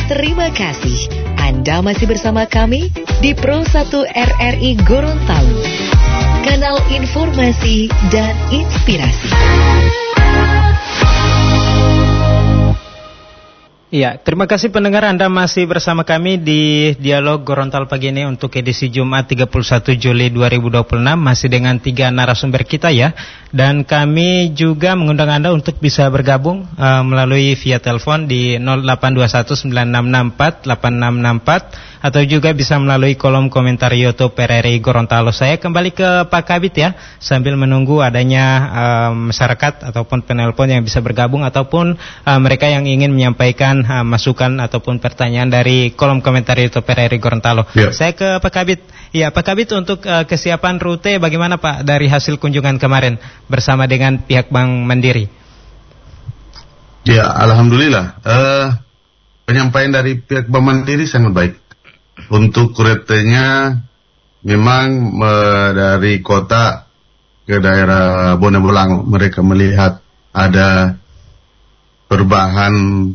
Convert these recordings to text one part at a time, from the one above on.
Terima kasih. Anda masih bersama kami di Pro 1 RRI Gorontalo. Kanal informasi dan inspirasi. Ya, terima kasih pendengar, Anda masih bersama kami di Dialog Gorontalo pagi ini untuk edisi Jumat 31 Juli 2026, masih dengan 3 narasumber kita ya. Dan kami juga mengundang Anda untuk bisa bergabung melalui via telepon di 082196648664 atau juga bisa melalui kolom komentar YouTube RRI Gorontalo. Saya kembali ke Pak Kabit ya, sambil menunggu adanya masyarakat ataupun penelpon yang bisa bergabung ataupun mereka yang ingin menyampaikan masukan ataupun pertanyaan dari kolom komentar YouTube RRI Gorontalo. Ya. Saya ke Pak Kabit. Ya, Pak Kabit, untuk kesiapan rute bagaimana Pak dari hasil kunjungan kemarin bersama dengan pihak Bank Mandiri? Ya, alhamdulillah. Penyampaian dari pihak Bank Mandiri sangat baik. Untuk rutenya memang dari kota ke daerah Bone Bolango mereka melihat ada perubahan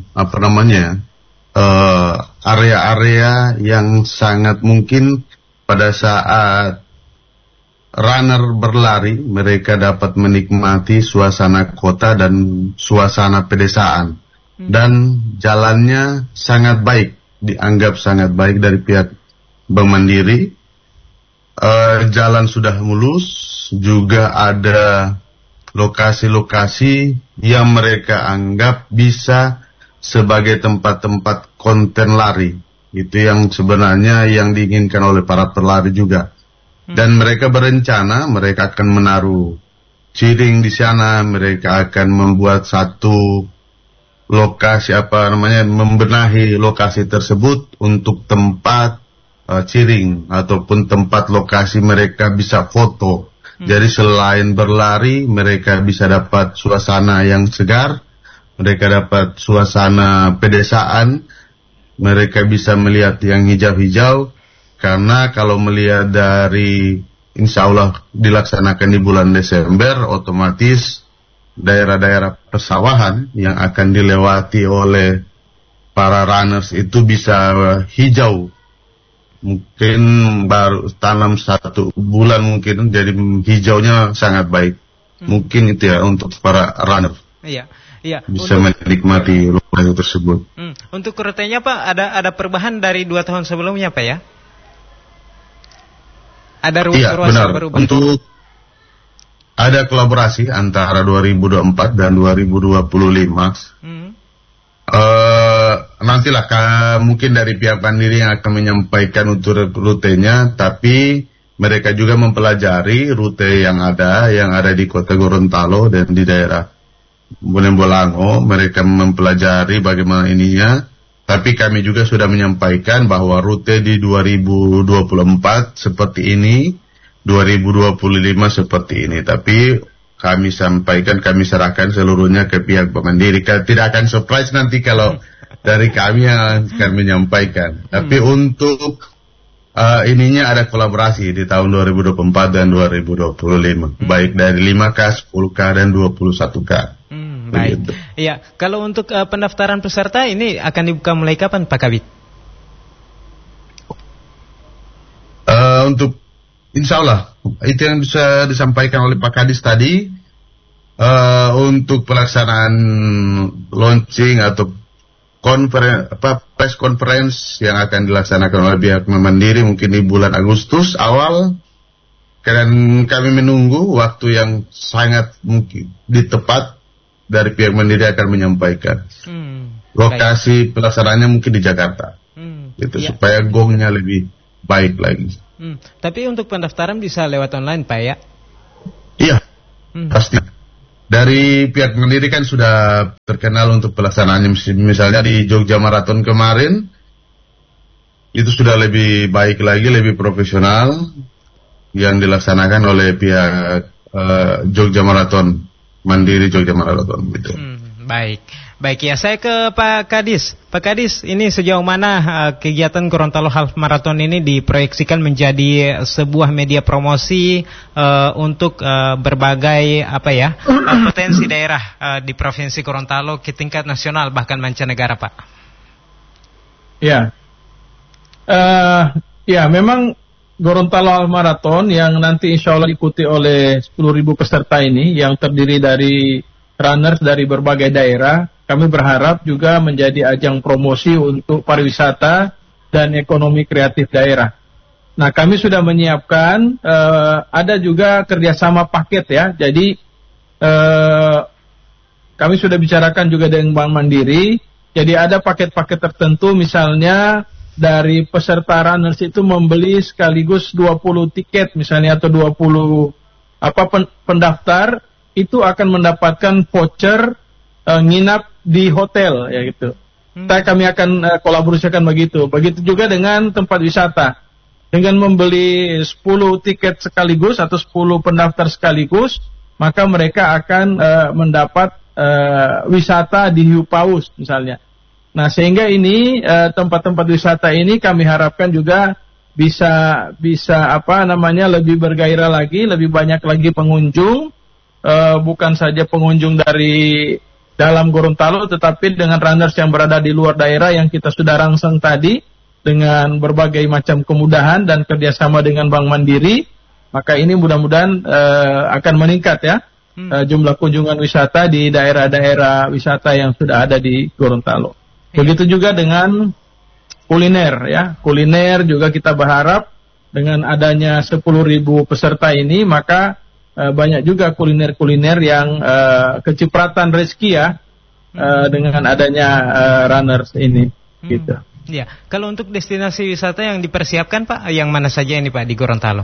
area-area yang sangat mungkin pada saat runner berlari mereka dapat menikmati suasana kota dan suasana pedesaan dan jalannya sangat baik, dianggap sangat baik dari pihak Bank Mandiri. Jalan sudah mulus, juga ada lokasi-lokasi yang mereka anggap bisa sebagai tempat-tempat konten lari. Itu yang sebenarnya yang diinginkan oleh para pelari juga. Dan mereka berencana mereka akan menaruh ciring di sana, mereka akan membuat satu lokasi membenahi lokasi tersebut untuk tempat ciring ataupun tempat lokasi mereka bisa foto. Jadi selain berlari mereka bisa dapat suasana yang segar, mereka dapat suasana pedesaan, mereka bisa melihat yang hijau-hijau. Karena kalau melihat dari insya Allah dilaksanakan di bulan Desember, otomatis daerah-daerah persawahan yang akan dilewati oleh para runners itu bisa hijau. Mungkin baru tanam 1 bulan mungkin, jadi hijaunya sangat baik. Mungkin itu ya untuk para runner. Iya. Iya, bisa menikmati lokasi tersebut. Untuk rutenya Pak, ada perubahan dari 2 tahun sebelumnya Pak ya? Ada ruas yang berubah? Untuk ada kolaborasi antara 2024 dan 2025. Nantilah mungkin dari pihak Mandiri yang akan menyampaikan untuk rutenya, tapi mereka juga mempelajari rute yang ada di Kota Gorontalo dan di daerah Bone Bolango. Mereka mempelajari bagaimana ininya. Tapi kami juga sudah menyampaikan bahwa rute di 2024 seperti ini, 2025 seperti ini. Tapi kami sampaikan, kami serahkan seluruhnya ke pihak Bank Mandiri. Tidak akan surprise nanti kalau dari kami yang akan menyampaikan. Tapi untuk ininya ada kolaborasi di tahun 2024 dan 2025. Baik dari 5K, 10K, dan 21K. Baik. Iya, kalau untuk pendaftaran peserta ini akan dibuka mulai kapan Pak Kabit? Untuk insya Allah itu yang bisa disampaikan oleh Pak Kadis tadi. Untuk pelaksanaan launching atau press conference yang akan dilaksanakan oleh pihak Mandiri mungkin di bulan Agustus awal. Dan kami menunggu waktu yang sangat mungkin tepat dari pihak Mandiri akan menyampaikan. Lokasi pelaksanaannya mungkin di Jakarta. Supaya gongnya lebih baik lagi. Tapi untuk pendaftaran bisa lewat online Pak ya? Iya, pasti. Dari pihak Mandiri kan sudah terkenal untuk pelaksanaannya. Misalnya di Jogja Marathon kemarin, itu sudah lebih baik lagi, lebih profesional yang dilaksanakan oleh pihak Jogja Marathon. Mandiri Jogja Marathon gitu. Baik ya, saya ke Pak Kadis. Pak Kadis, ini sejauh mana kegiatan Gorontalo Half Marathon ini diproyeksikan menjadi sebuah media promosi untuk berbagai potensi daerah di Provinsi Gorontalo ke tingkat nasional bahkan mancanegara Pak? Ya, ya memang Gorontalo Marathon yang nanti insya Allah diikuti oleh 10.000 peserta ini yang terdiri dari runners dari berbagai daerah. Kami berharap juga menjadi ajang promosi untuk pariwisata dan ekonomi kreatif daerah. Nah, kami sudah menyiapkan, ada juga kerjasama paket ya. Jadi kami sudah bicarakan juga dengan Bank Mandiri. Jadi ada paket-paket tertentu, misalnya dari peserta runners itu membeli sekaligus 20 tiket misalnya, atau 20 pendaftar itu akan mendapatkan voucher nginap di hotel ya gitu. Kami akan kolaborasikan begitu. Begitu juga dengan tempat wisata. Dengan membeli 10 tiket sekaligus atau 10 pendaftar sekaligus, maka mereka akan mendapat wisata di Hiu Paus misalnya. Nah, sehingga ini tempat-tempat wisata ini kami harapkan juga bisa lebih bergairah lagi, lebih banyak lagi pengunjung, bukan saja pengunjung dari dalam Gorontalo, tetapi dengan runners yang berada di luar daerah yang kita sudah rangsang tadi dengan berbagai macam kemudahan dan kerjasama dengan Bank Mandiri, maka ini mudah-mudahan akan meningkat ya jumlah kunjungan wisata di daerah-daerah wisata yang sudah ada di Gorontalo. Begitu juga dengan kuliner ya. Kuliner juga kita berharap dengan adanya 10.000 peserta ini, maka banyak juga kuliner-kuliner yang kecipratan rezeki ya dengan adanya runners ini gitu. Ya, kalau untuk destinasi wisata yang dipersiapkan Pak, yang mana saja ini Pak di Gorontalo?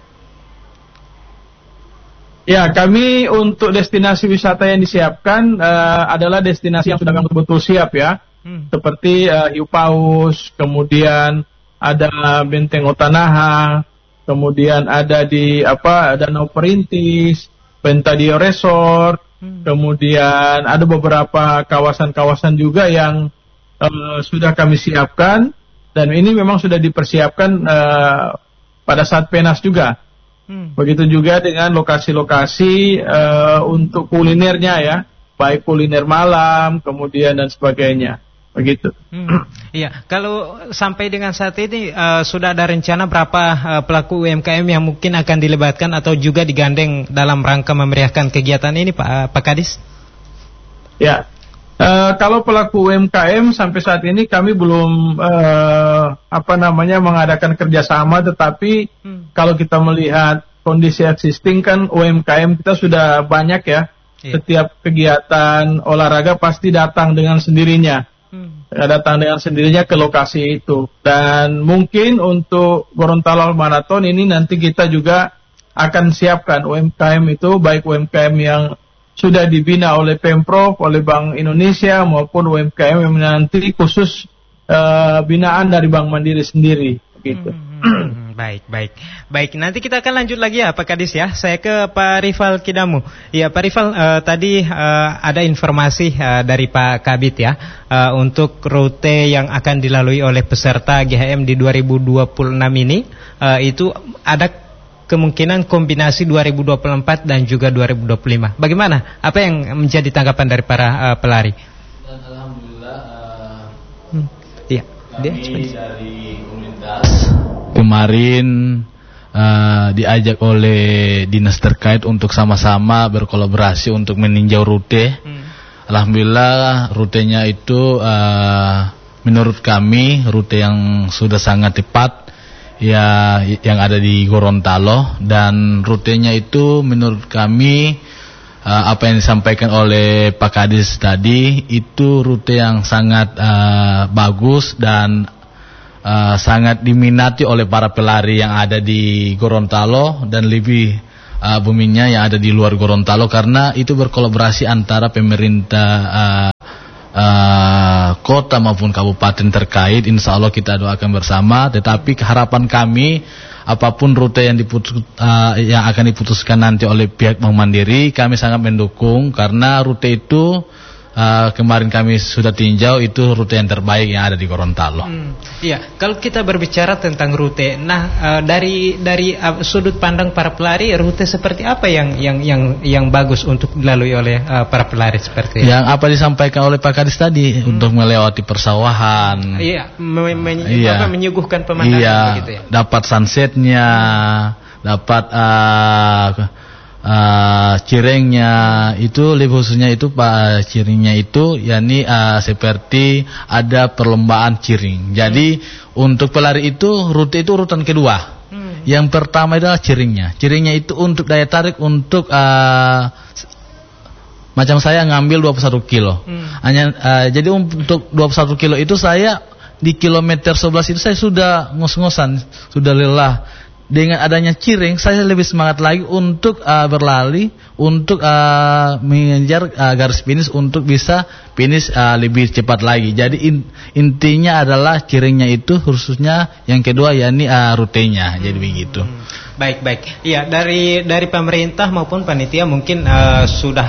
Ya, kami untuk destinasi wisata yang disiapkan adalah destinasi yang sudah betul-betul siap ya. Seperti Hiu Paus, kemudian ada Benteng Otanaha, kemudian ada di Danau Perintis, Pentadio Resort, kemudian ada beberapa kawasan-kawasan juga yang sudah kami siapkan, dan ini memang sudah dipersiapkan pada saat PENAS juga. Begitu juga dengan lokasi-lokasi untuk kulinernya ya, baik kuliner malam, kemudian dan sebagainya. Begitu. Iya, kalau sampai dengan saat ini sudah ada rencana berapa pelaku UMKM yang mungkin akan dilibatkan atau juga digandeng dalam rangka memeriahkan kegiatan ini, Pak Kadis? Ya, kalau pelaku UMKM sampai saat ini kami belum mengadakan kerjasama, tetapi kalau kita melihat kondisi existing kan UMKM kita sudah banyak ya. Setiap kegiatan olahraga pasti datang dengan sendirinya. Datang dengan sendirinya ke lokasi itu. Dan mungkin untuk Gorontalo Marathon ini nanti kita juga akan siapkan UMKM itu, baik UMKM yang sudah dibina oleh Pemprov, oleh Bank Indonesia, maupun UMKM yang nanti khusus binaan dari Bank Mandiri sendiri gitu. Baik. Nanti kita akan lanjut lagi ya Pak Kadis ya. Saya ke Pak Rifal Kidamu. Ya Pak Rifal, tadi ada informasi dari Pak Kabit ya untuk rute yang akan dilalui oleh peserta GHM di 2026 ini itu ada kemungkinan kombinasi 2024 dan juga 2025. Bagaimana? Apa yang menjadi tanggapan dari para pelari? Dan alhamdulillah kami dari komunitas kemarin diajak oleh dinas terkait untuk sama-sama berkolaborasi untuk meninjau rute. Alhamdulillah rutenya itu menurut kami rute yang sudah sangat tepat ya, yang ada di Gorontalo, dan rutenya itu menurut kami apa yang disampaikan oleh Pak Kadis tadi itu rute yang sangat bagus dan sangat diminati oleh para pelari yang ada di Gorontalo dan lebih buminya yang ada di luar Gorontalo, karena itu berkolaborasi antara pemerintah kota maupun kabupaten terkait. Insya Allah kita doakan bersama. Tetapi harapan kami apapun rute yang yang akan diputuskan nanti oleh pihak Bank Mandiri, kami sangat mendukung, karena rute itu kemarin kami sudah tinjau, itu rute yang terbaik yang ada di Gorontalo. Iya, kalau kita berbicara tentang rute, dari sudut pandang para pelari, rute seperti apa yang bagus untuk dilalui oleh para pelari seperti ini? Yang apa disampaikan oleh Pak Kadis tadi, untuk melewati persawahan. Iya, menyuguhkan pemandangan begitu ya. Dapat sunsetnya, dapat cirengnya, itu lebih khususnya itu Pak, ciringnya itu yakni seperti ada perlombaan ciring. Jadi untuk pelari itu rute itu urutan kedua. Yang pertama adalah ciringnya. Ciringnya itu untuk daya tarik untuk macam saya ngambil 21 kilo. Jadi untuk 21 kilo itu saya di kilometer 11 itu saya sudah ngos-ngosan, sudah lelah. Dengan adanya ciring, saya lebih semangat lagi untuk berlari, untuk mengejar garis finish, untuk bisa finish lebih cepat lagi. Jadi intinya adalah ciringnya itu, khususnya yang kedua yakni rutenya. Jadi begitu. Baik. Iya, dari pemerintah maupun panitia mungkin sudah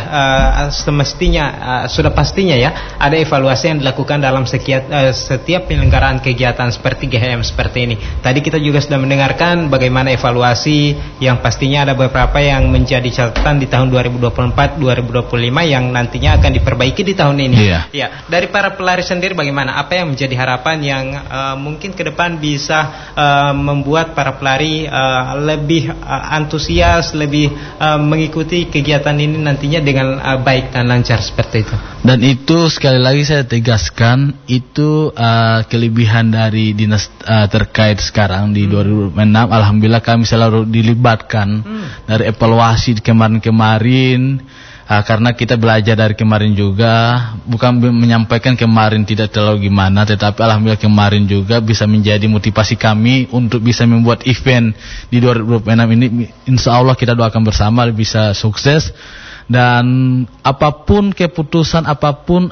pastinya ya ada evaluasi yang dilakukan dalam setiap penyelenggaraan kegiatan seperti GHM seperti ini. Tadi kita juga sudah mendengarkan bagaimana evaluasi yang pastinya ada beberapa yang menjadi catatan di tahun 2024-2025 yang nantinya akan diperbaiki di tahun ini. Iya. Dari para pelari sendiri bagaimana? Apa yang menjadi harapan yang mungkin ke depan bisa membuat para pelari lebih antusias, lebih mengikuti kegiatan ini nantinya dengan baik dan lancar seperti itu. Dan itu sekali lagi saya tegaskan, itu kelebihan dari dinas terkait sekarang di 2006. Alhamdulillah kami selalu dilibatkan dari evaluasi kemarin-kemarin. Karena kita belajar dari kemarin juga, bukan menyampaikan kemarin tidak terlalu gimana, tetapi alhamdulillah kemarin juga bisa menjadi motivasi kami untuk bisa membuat event di 2026 ini. Insya Allah kita doakan bersama bisa sukses, dan apapun keputusan, apapun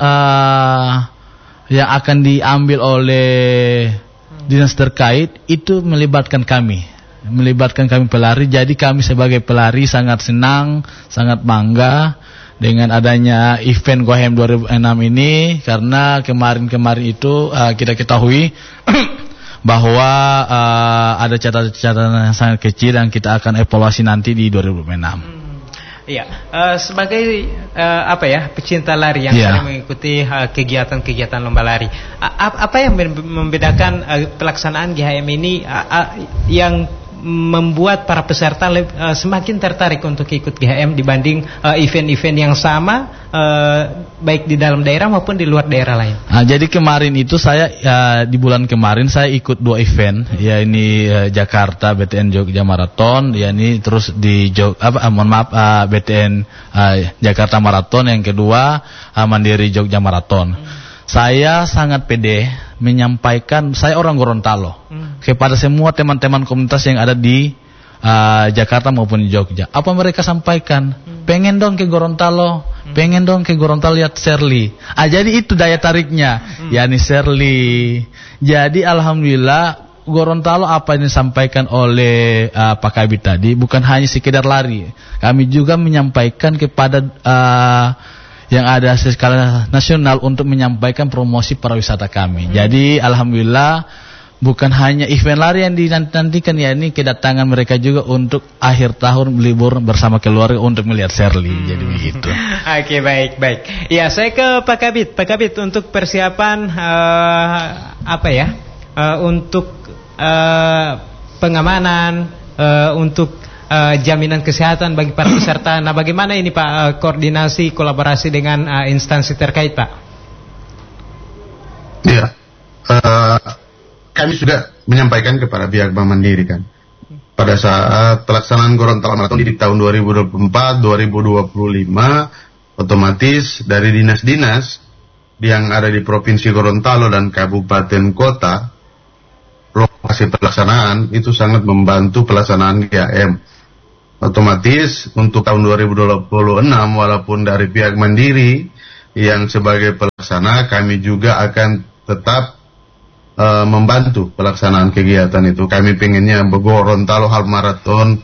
yang akan diambil oleh dinas terkait itu melibatkan kami pelari. Jadi kami sebagai pelari sangat senang, sangat bangga dengan adanya event GoHM 2006 ini, karena kemarin itu kita ketahui bahwa ada catatan yang sangat kecil yang kita akan evaluasi nanti di 2006. Iya, sebagai pecinta lari yang sering mengikuti kegiatan-kegiatan lomba lari, apa yang membedakan pelaksanaan GHM ini yang membuat para peserta semakin tertarik untuk ikut GHM dibanding event-event yang sama baik di dalam daerah maupun di luar daerah lain? Jadi kemarin itu saya di bulan kemarin saya ikut 2 event, ya ini Jakarta BTN Jogja Marathon, ya ini terus di BTN Jakarta Marathon, yang kedua Mandiri Jogja Marathon. Saya sangat pede menyampaikan, saya orang Gorontalo, kepada semua teman-teman komunitas yang ada di Jakarta maupun di Jogja. Apa mereka sampaikan? Pengen dong ke Gorontalo, pengen dong ke Gorontalo lihat Shirley. Jadi itu daya tariknya, yakni Shirley. Jadi alhamdulillah Gorontalo apa yang disampaikan oleh Pak Kabit tadi bukan hanya sekedar lari. Kami juga menyampaikan kepada yang ada skala nasional untuk menyampaikan promosi pariwisata kami. Jadi alhamdulillah bukan hanya event lari yang dinantikan, ya ini kedatangan mereka juga untuk akhir tahun libur bersama keluarga untuk melihat Shirley. Jadi begitu. Oke, baik. Ya, saya ke Pak Kabit. Pak Kabit, untuk persiapan untuk pengamanan, untuk jaminan kesehatan bagi para peserta. Nah, bagaimana ini Pak koordinasi kolaborasi dengan instansi terkait, Pak? Iya, kami sudah menyampaikan kepada pihak Bank Mandiri kan, pada saat pelaksanaan Gorontalo Marathon di tahun 2024-2025, otomatis dari dinas-dinas yang ada di Provinsi Gorontalo dan Kabupaten Kota, lokasi pelaksanaan itu sangat membantu pelaksanaan GHM. Otomatis untuk tahun 2026 walaupun dari pihak Mandiri yang sebagai pelaksana, kami juga akan tetap membantu pelaksanaan kegiatan itu. Kami pengennya Gorontalo Half Marathon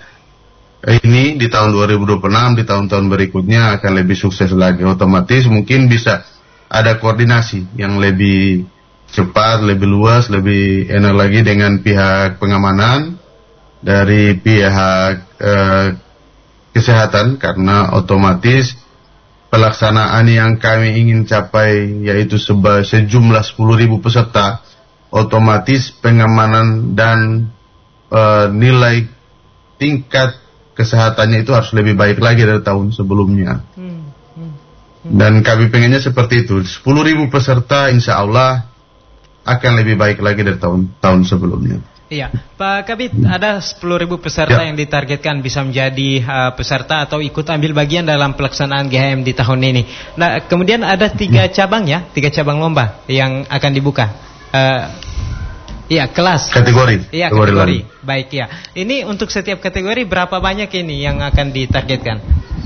ini di tahun 2026, di tahun-tahun berikutnya akan lebih sukses lagi. Otomatis mungkin bisa ada koordinasi yang lebih cepat, lebih luas, lebih enak lagi dengan pihak pengamanan, dari pihak kesehatan, karena otomatis pelaksanaan yang kami ingin capai yaitu sejumlah 10.000 peserta, otomatis pengamanan dan nilai tingkat kesehatannya itu harus lebih baik lagi dari tahun sebelumnya. Dan kami pengennya seperti itu, 10.000 peserta insya Allah akan lebih baik lagi dari tahun sebelumnya. Iya, Pak Kabid, ada 10.000 peserta yang ditargetkan bisa menjadi peserta atau ikut ambil bagian dalam pelaksanaan GHM di tahun ini. Nah, kemudian ada 3 cabang ya, 3 cabang lomba yang akan dibuka. Iya, kelas. Kategori. Iya, kategori. Baik ya. Ini untuk setiap kategori berapa banyak ini yang akan ditargetkan?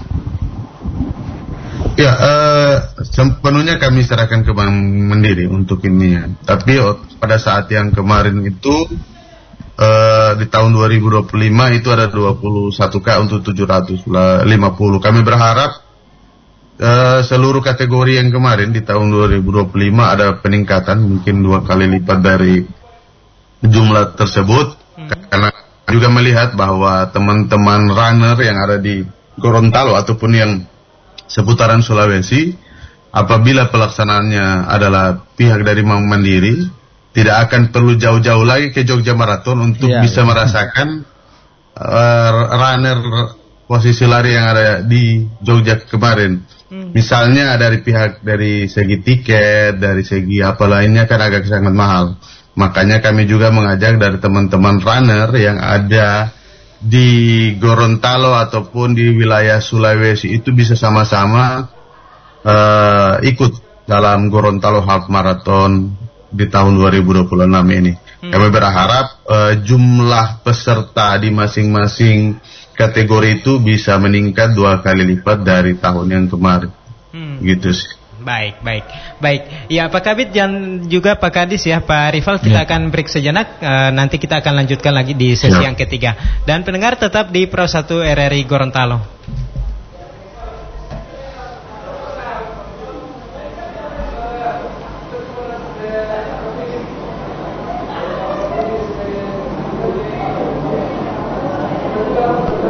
Ya, sepenuhnya kami serahkan ke Bank Mandiri untuk ini ya. Tapi pada saat yang kemarin itu di tahun 2025 itu ada 21K untuk 750. Kami berharap seluruh kategori yang kemarin di tahun 2025 ada peningkatan mungkin 2 kali lipat dari jumlah tersebut. Karena juga melihat bahwa teman-teman runner yang ada di Gorontalo ataupun yang seputaran Sulawesi, apabila pelaksanaannya adalah pihak dari Bank Mandiri, tidak akan perlu jauh-jauh lagi ke Jogja Marathon untuk bisa merasakan runner posisi lari yang ada di Jogja kemarin. Misalnya dari segi tiket, dari segi apa lainnya kan agak sangat mahal. Makanya kami juga mengajak dari teman-teman runner yang ada di Gorontalo ataupun di wilayah Sulawesi itu bisa sama-sama ikut dalam Gorontalo Half Marathon di tahun 2026 ini. Kami berharap jumlah peserta di masing-masing kategori itu bisa meningkat 2 kali lipat dari tahun yang kemarin. Gitu sih. Baik. Ya, Pak Kabid dan juga Pak Kadis ya, Pak Rival, kita akan break sejenak. Nanti kita akan lanjutkan lagi di sesi yang ketiga. Dan pendengar tetap di Pro 1 RRI Gorontalo.